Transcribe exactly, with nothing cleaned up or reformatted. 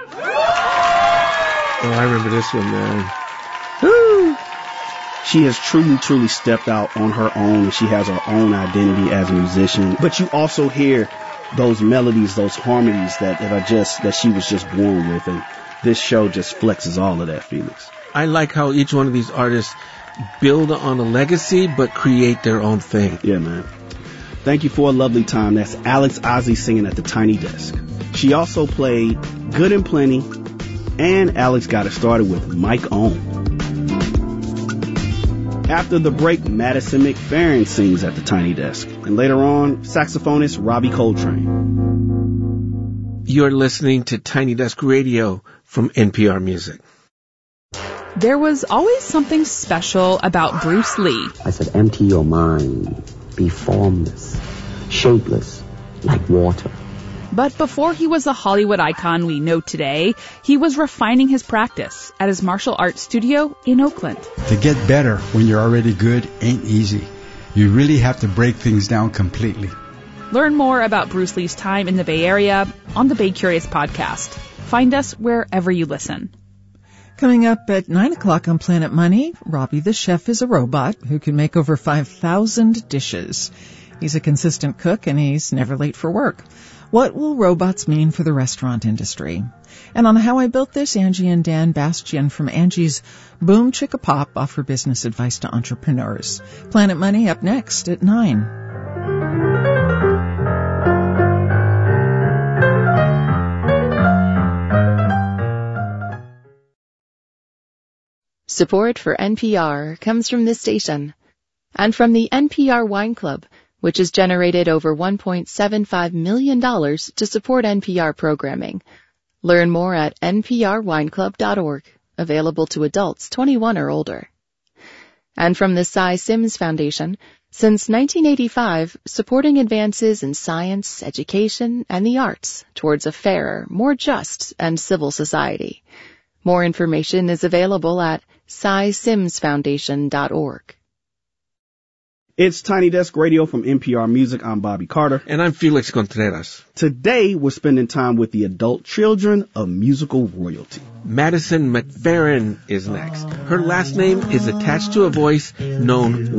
Oh, I remember this one, man. Woo! She has truly, truly stepped out on her own, and she has her own identity as a musician. But you also hear those melodies, those harmonies that, that are just, that she was just born with. And this show just flexes all of that, Felix. I like how each one of these artists build on a legacy, but create their own thing. Yeah, man. Thank you for a lovely time. That's Alex Ozzie singing at the Tiny Desk. She also played Good and Plenty, and Alex got it started with Mike Ohm. After the break, Madison McFerrin sings at the Tiny Desk. And later on, saxophonist Robbie Coltrane. You're listening to Tiny Desk Radio from N P R Music. There was always something special about Bruce Lee. I said, empty your mind. Be formless, shapeless, like water. But before he was the Hollywood icon we know today, he was refining his practice at his martial arts studio in Oakland. To get better when you're already good ain't easy. You really have to break things down completely. Learn more about Bruce Lee's time in the Bay Area on the Bay Curious podcast. Find us wherever you listen. Coming up at nine o'clock on Planet Money, Robbie the chef is a robot who can make over five thousand dishes. He's a consistent cook and he's never late for work. What will robots mean for the restaurant industry? And on How I Built This, Angie and Dan Bastian from Angie's Boom Chicka Pop offer business advice to entrepreneurs. Planet Money up next at nine. Support for N P R comes from this station and from the N P R Wine Club, which has generated over one point seven five million dollars to support N P R programming. Learn more at N P R wine club dot org, available to adults twenty-one or older. And from the Cy Sims Foundation, since nineteen eighty-five, supporting advances in science, education, and the arts towards a fairer, more just, and civil society. More information is available at cy sims foundation dot org. It's Tiny Desk Radio from N P R Music. I'm Bobby Carter. And I'm Felix Contreras. Today, we're spending time with the adult children of musical royalty. Madison McFerrin is next. Her last name is attached to a voice known